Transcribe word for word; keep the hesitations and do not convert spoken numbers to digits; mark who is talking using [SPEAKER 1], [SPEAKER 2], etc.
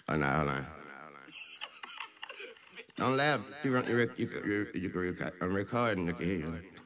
[SPEAKER 1] Oh, no, hold on. Don't laugh. You, run, you, rec- you, you, you, you can record. I'm recording. You can hear you.